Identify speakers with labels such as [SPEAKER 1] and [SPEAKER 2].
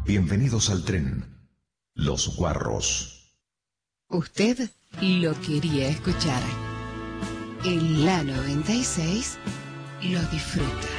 [SPEAKER 1] Bienvenidos al tren. Los Guarros.
[SPEAKER 2] Usted lo quería escuchar. En la 96 lo disfruta.